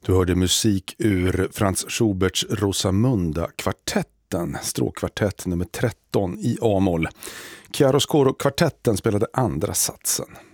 Du hörde musik ur Franz Schuberts Rosamunda-kvartetten, stråkkvartett nummer 13 i A-moll. Chiaroscuro-kvartetten spelade andra satsen.